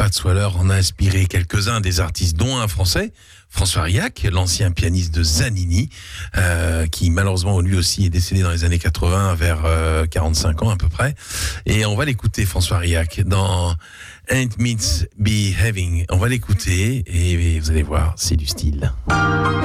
Fats Waller en a inspiré quelques-uns des artistes, dont un français, François Riac, l'ancien pianiste de Zanini, qui malheureusement lui aussi est décédé dans les années 80, vers 45 ans à peu près. Et on va l'écouter, François Riac, dans Ain't Meets Be Having. On va l'écouter et vous allez voir, c'est du style.